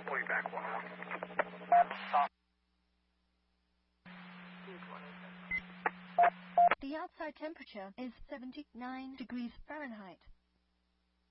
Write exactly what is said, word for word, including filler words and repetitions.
Pull you back one. The outside temperature is seventy-nine degrees Fahrenheit.